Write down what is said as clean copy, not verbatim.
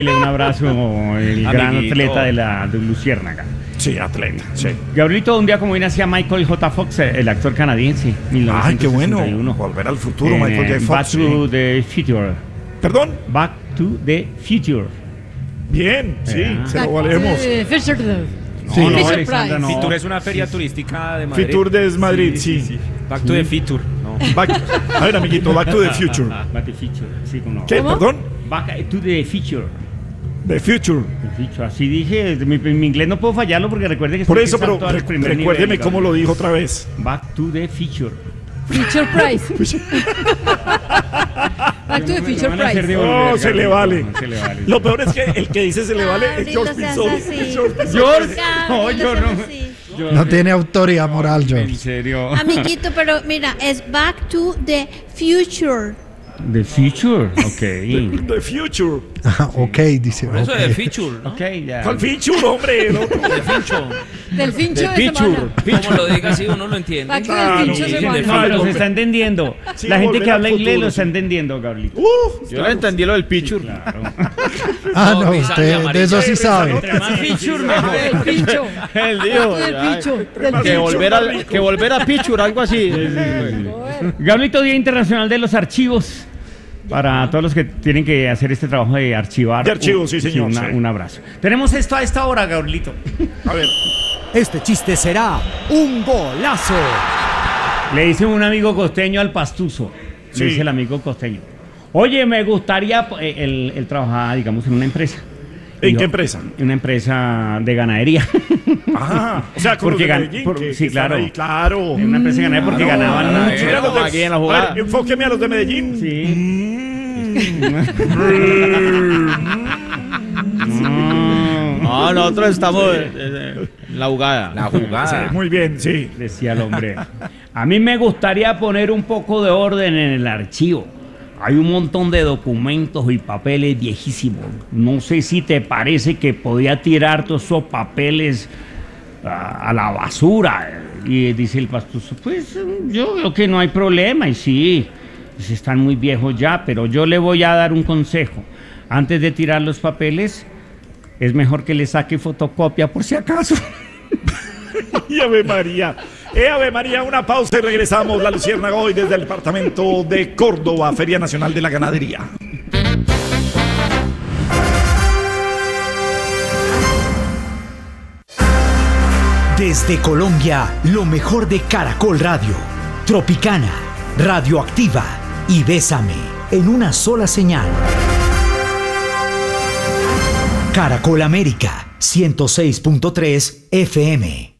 Un abrazo, el gran Amiguito. atleta de Luciérnaga. Sí, atleta, sí. Gabrielito, un día como hoy nacía Michael J. Fox, el actor canadiense, 1961. Ay, qué bueno. Volver al futuro, Michael J. Fox. Back sí. to the Future. ¿Perdón? Back to the Future. Bien, sí, se Back lo valemos. to Fisher. Sí. No, Fisher Alexandra, Price. no. Fitur es una feria turística de Madrid. Fitur de Madrid, sí. Back to the Fitur. No. A ver, amiguito, Back to the Future. Back to the Future, sí, como no. ¿Qué? ¿Cómo? ¿Perdón? Back to the Future. The Future. The Future. Así dije, mi inglés no puedo fallarlo porque recuerde que Por estoy eso, pero empezando al primer recuérdeme nivel, cómo lo dijo otra vez. Back to the Future. Fisher Price. Back to the Fisher Me van a hacer Price. devolver, No, se le Gabrielito, vale. no se le vale. Lo peor es que el que dice se le vale es George Pinzón. George, no, yo no. Yo- No tiene autoridad moral, En George. serio. Amiguito, pero mira, es Back to the Future. The Future, ok. The Future. Ok, dice. Por eso ok. de Fitur, ¿no? Ok, ya. ¿Cuál Future, hombre? El otro. De Fincho. Del Fincho de Pichur. semana. Como lo diga así, uno lo entiende. Back to Claro, the Fincho sí, de No, semana. pero se está entendiendo. Sí, La gente volver que al habla inglés futuro, lo sí. está entendiendo, Gabrielito. Yo le entendí lo del Pichur. Claro. Ah, No, no, mi usted sangre de eso sí amarilla. sabe. Entre más feature, mejor. Del Fincho. Él Back dijo to the Fincho. Del Que Fincho. que volver a Pichur, algo así. Gabrielito, Día Internacional de los Archivos. Para todos los que tienen que hacer este trabajo de archivar. De archivos, sí, señor, sí. Un abrazo. Tenemos esto a esta hora, Gabrielito. A ver. Este chiste será un golazo. Le dice un amigo costeño al pastuso. Sí. Le dice el amigo costeño. Oye, me gustaría. Él trabajaba, digamos, en una empresa. ¿En Dijo, qué empresa? En una empresa de ganadería. Ah, o sea, con Porque los de gan- Medellín, por- que sí, están claro. ahí, claro. En una empresa de ganadería porque ganaban mucho. Mira los de- aquí en la A jugada. ver, enfóqueme a los de Medellín. Sí. No, nosotros estamos en la jugada. La jugada. Sí, muy bien, sí. Decía el hombre. A mí me gustaría poner un poco de orden en el archivo. Hay un montón de documentos y papeles viejísimos. No sé si te parece que podía tirar todos esos papeles a la basura. Y dice el pastuso, pues yo creo que no hay problema. Y sí, pues están muy viejos ya, pero yo le voy a dar un consejo. Antes de tirar los papeles, es mejor que le saque fotocopia por si acaso. Y Ave María. Ave María, una pausa y regresamos. La Luciérnaga hoy desde el departamento de Córdoba, Feria Nacional de la Ganadería. Desde Colombia, lo mejor de Caracol Radio. Tropicana, Radioactiva y Bésame en una sola señal. Caracol América, 106.3 FM.